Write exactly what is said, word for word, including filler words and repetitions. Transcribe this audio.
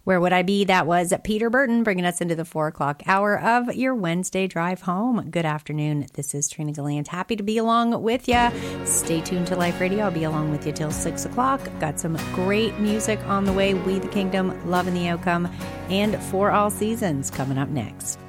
Where Would I Be? That was Peter Burton bringing us into the four o'clock hour of your Wednesday drive home. Good afternoon. This is Trina Gallant. Happy to be along with you. Stay tuned to Life Radio. I'll be along with you till six o'clock. Got some great music on the way. We the Kingdom, Love in the Outcome, and For All Seasons coming up next.